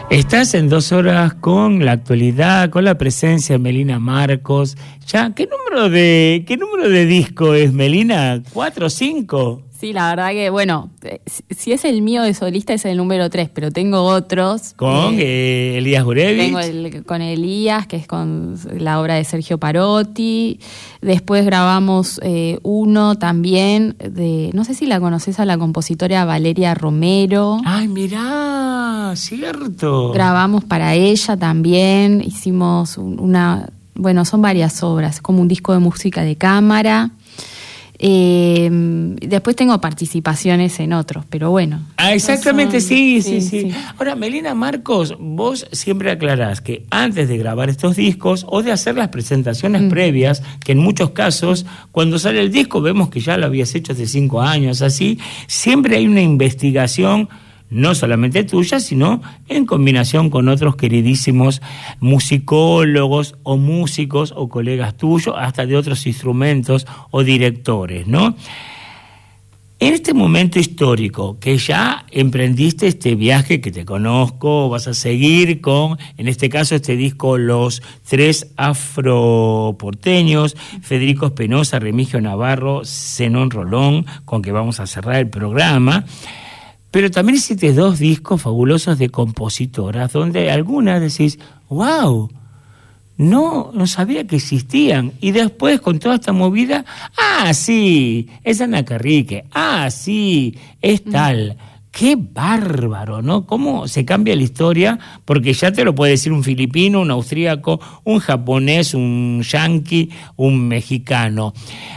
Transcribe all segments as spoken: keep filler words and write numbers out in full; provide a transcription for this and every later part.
Estás en Dos Horas con la actualidad, con la presencia de Melina Marcos. Ya, ¿qué número de qué número de disco es, Melina? ¿Cuatro o cinco? Sí, la verdad que, bueno, si es el mío de solista es el número tres, pero tengo otros. ¿Con eh, eh, Elías Gurevich? Tengo el, con Elías, que es con la obra de Sergio Parotti. Después grabamos eh, uno también de, no sé si la conoces a la compositora Valeria Romero. ¡Ay, mirá! ¡Cierto! Grabamos para ella también, hicimos una, bueno, son varias obras, como un disco de música de cámara. Eh, después tengo participaciones en otros, pero bueno. Ah, exactamente, son, sí, sí, sí, sí, sí. Ahora, Melina Marcos, vos siempre aclarás que antes de grabar estos discos o de hacer las presentaciones mm. previas, que en muchos casos, cuando sale el disco, vemos que ya lo habías hecho hace cinco años, así, siempre hay una investigación, no solamente tuya, sino en combinación con otros queridísimos musicólogos o músicos o colegas tuyos, hasta de otros instrumentos o directores, ¿no? En este momento histórico, que ya emprendiste este viaje que te conozco, vas a seguir con, en este caso, este disco Los Tres Afroporteños, Federico Espinosa, Remigio Navarro, Zenón Rolón, con que vamos a cerrar el programa. Pero también hiciste dos discos fabulosos de compositoras, donde algunas decís, wow, no, no sabía que existían. Y después, con toda esta movida, ah, sí, es Ana Carrique, ah, sí, es tal. ¡Qué bárbaro!, ¿no? ¿Cómo se cambia la historia? Porque ya te lo puede decir un filipino, un austríaco, un japonés, un yanqui, un mexicano.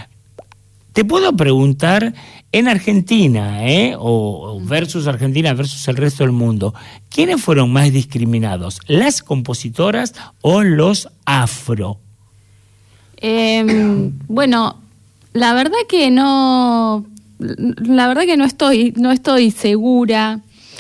Te puedo preguntar, en Argentina, ¿eh? o versus Argentina versus el resto del mundo, ¿quiénes fueron más discriminados? ¿Las compositoras o los afro? Eh, bueno, la verdad que no, la verdad que no estoy, no estoy segura.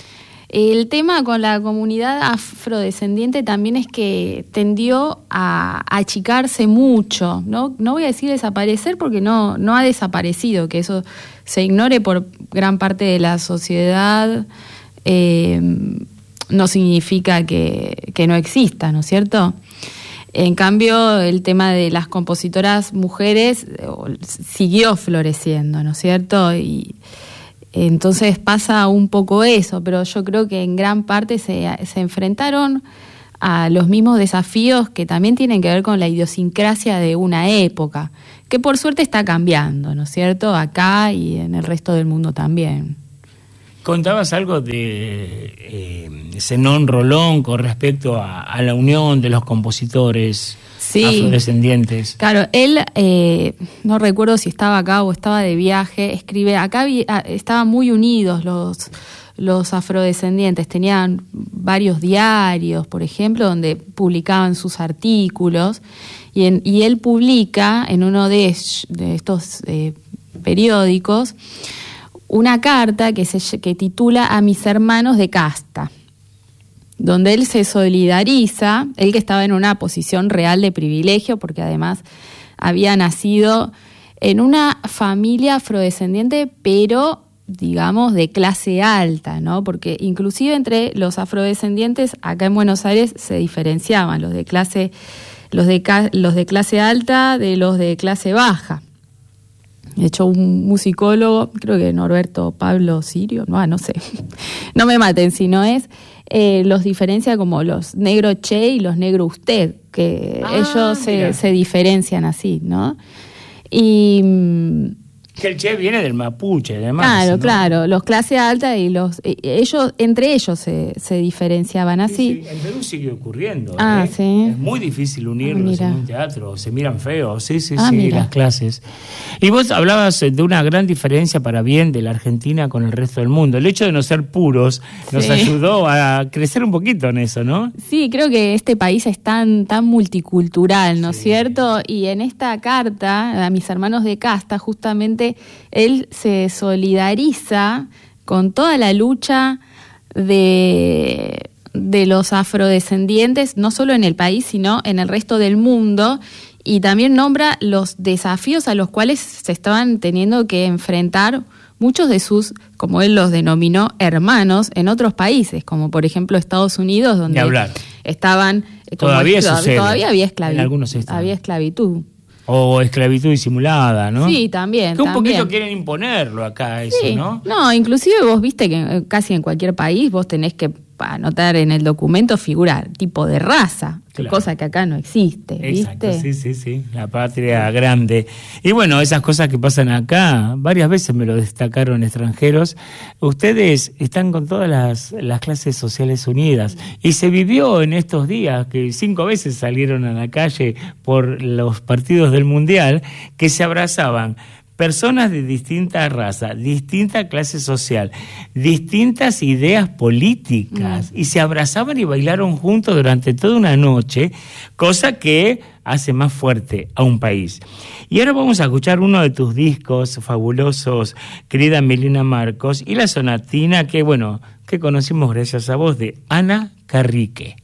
El tema con la comunidad afrodescendiente también es que tendió a achicarse mucho, ¿no? No voy a decir desaparecer porque no, no ha desaparecido, que eso se ignore por gran parte de la sociedad, eh, no significa que, que no exista, ¿no es cierto? En cambio, el tema de las compositoras mujeres siguió floreciendo, ¿no es cierto? Y entonces pasa un poco eso, pero yo creo que en gran parte se, se enfrentaron a los mismos desafíos que también tienen que ver con la idiosincrasia de una época, que por suerte está cambiando, ¿no es cierto?, acá y en el resto del mundo también. Contabas algo de eh, Zenón Rolón con respecto a, a la unión de los compositores sí, afrodescendientes. Claro, él, eh, no recuerdo si estaba acá o estaba de viaje, escribe, acá vi, estaban muy unidos los, los afrodescendientes, tenían varios diarios, por ejemplo, donde publicaban sus artículos, y, en, y él publica en uno de, de estos eh, periódicos una carta que se que titula A mis hermanos de casta, donde él se solidariza, él que estaba en una posición real de privilegio, porque además había nacido en una familia afrodescendiente, pero digamos de clase alta, ¿no? Porque inclusive entre los afrodescendientes acá en Buenos Aires se diferenciaban los de clase, los de, los de clase alta de los de clase baja. De hecho, un musicólogo, creo que Norberto Pablo Sirio, no, no sé, no me maten si no es, eh, los diferencia como los negro che y los negro usted, que ah, ellos se, se diferencian así, ¿no? Y que el che viene del mapuche, además. Claro, ¿no? Claro, los clase alta y los ellos entre ellos se, se diferenciaban así. Sí, sí, en Perú sigue ocurriendo. Ah, ¿eh? Sí. Es muy difícil unirlos ah, en un teatro, se miran feos, sí, sí, ah, sí, mira. Las clases. Y vos hablabas de una gran diferencia para bien de la Argentina con el resto del mundo. El hecho de no ser puros sí. nos ayudó a crecer un poquito en eso, ¿no? Sí, creo que este país es tan, tan multicultural, ¿no es sí. cierto? Y en esta carta, a mis hermanos de casta, justamente él se solidariza con toda la lucha de, de los afrodescendientes, no solo en el país, sino en el resto del mundo, y también nombra los desafíos a los cuales se estaban teniendo que enfrentar muchos de sus, como él los denominó, hermanos en otros países, como por ejemplo Estados Unidos, donde estaban... Todavía como, sucede. Todavía había esclavitud. En algunos estados. Había esclavitud. O esclavitud disimulada, ¿no? Sí, también. Que un también. poquito quieren imponerlo acá, eso, sí. ¿no? No, inclusive vos viste que casi en cualquier país vos tenés que anotar en el documento figura tipo de raza, claro. Cosa que acá no existe, ¿viste? Exacto, sí, sí, sí, la patria grande. Y bueno, esas cosas que pasan acá, varias veces me lo destacaron extranjeros, ustedes están con todas las, las clases sociales unidas, y se vivió en estos días que cinco veces salieron a la calle por los partidos del Mundial, que se abrazaban personas de distintas razas, distinta clase social, distintas ideas políticas, mm. y se abrazaban y bailaron juntos durante toda una noche, cosa que hace más fuerte a un país. Y ahora vamos a escuchar uno de tus discos fabulosos, querida Milena Marcos, y la sonatina que, bueno, que conocimos gracias a vos, de Ana Carrique.